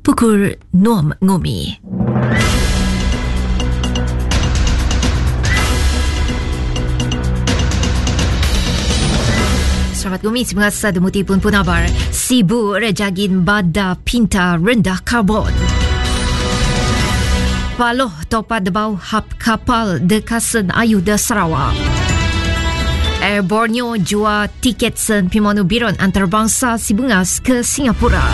pukul 6 ngumi. Selamat ngumi, terima kasih demuti pun abar. Sibuk rejagin bada pinta rendah karbon. Paloh topat debau hap kapal de Kasen Ayu de Sarawak. Air Borneo jual tiket sen pimanu biron antarabangsa Sibungas ke Singapura.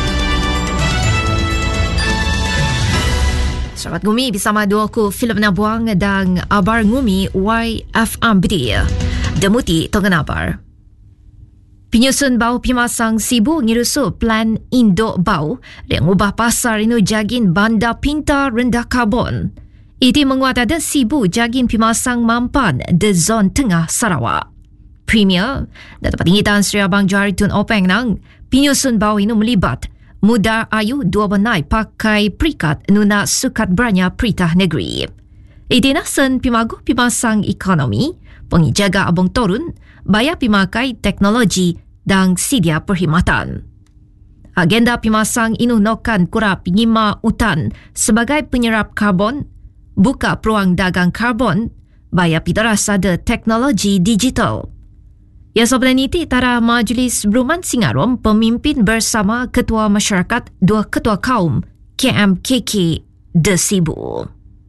Selamat ngumi bersama dua ku filem nabuang dan abar ngumi YFMBD. Demuti tongan abar. Penyusun bau pimasang Sibu ngirusu plan Indo Bau yang ubah pasar inu jagin banda pinta rendah karbon. Itu menguat ada Sibu jagin pimasang mampan de zon tengah Sarawak. Premier, Datuk Tinggitan Seri Abang Johari Tun Openg nang, penyusun bau inu melibat Muda Ayu dua benai pakai perikat nuna sukat beranya Peritah Negeri. Itu nasen pimagu pimasang ekonomi, pengijaga abang torun, bayar pimakai teknologi dan sedia perkhidmatan. Agenda pimasang inu nokan kura pengima utan sebagai penyerap karbon, buka peluang dagang karbon, bayar pitaras ada teknologi digital. Ya sebelum itu, tara Majlis Beruman Singarom pemimpin bersama Ketua Masyarakat dua Ketua Kaum KMKK de Sibu.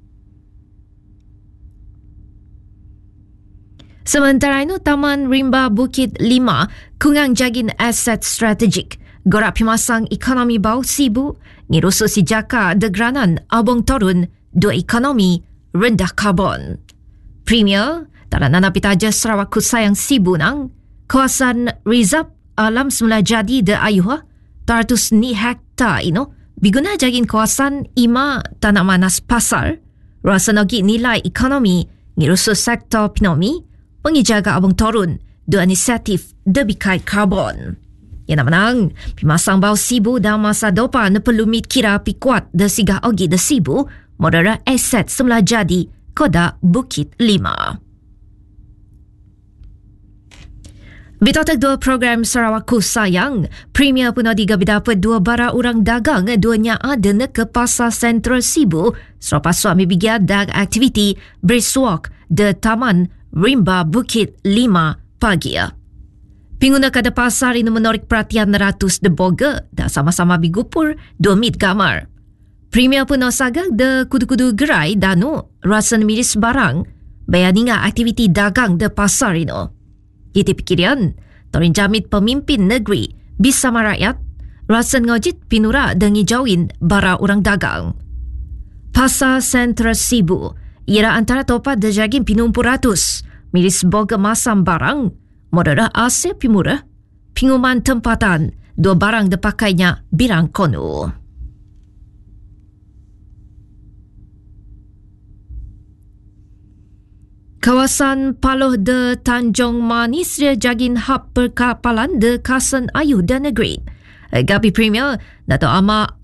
Sementara itu, Taman Rimba Bukit 5 kungang jagin aset strategik. Gorak pimasang ekonomi bau Sibu, ngirusu si jaka de Granan abang torun dua ekonomi rendah karbon. Premier, dalam nana pitaja Sarawak Kusayang Sibu nang, kawasan Rizab Alam Semula Jadi de Ayuha, 200 hektar ino, biguna jagin kawasan Ima Tanah Manas Pasar, rasa nagi nilai ekonomi, ngirusu sektor ekonomi, pengijaga abang torun dua inisiatif debikai karbon. Yang menang, pimasang bau Sibu dalam masa depan perlu kira kuat de sigah ogi de Sibu, modera aset semula jadi koda Bukit 5. Bitotek dua program Sarawak Kusayang, Premier pun ada dapat dua bara orang dagang duanya ada ke pasar sentral Sibu selepas suami bigiat dan aktiviti Brisk de Taman Rimba Bukit 5 pagi. Pengguna kada pasar ini menarik perhatian ratus de boga dan sama-sama bigupur 2 mit gamar. Premier pun osagak de kudu-kudu gerai danu rasan miris barang bayaninga aktiviti dagang de pasar ini. Itu pikiran, torin jamit pemimpin negeri bisa rakyat rasan ngojit pinura dan ngijauin bara orang dagang. Pasar Sentral Sibu ia antara topat dejagin pinumpu ratus, miris boga masam barang, modera asia pimura, pinguman tempatan, dua barang depakainya birang konu. Kawasan Paloh de Tanjung Manis jagin hub perkapalan de Kasen Ayu dan Negeri. Gapi Premier, Dato' Ahmad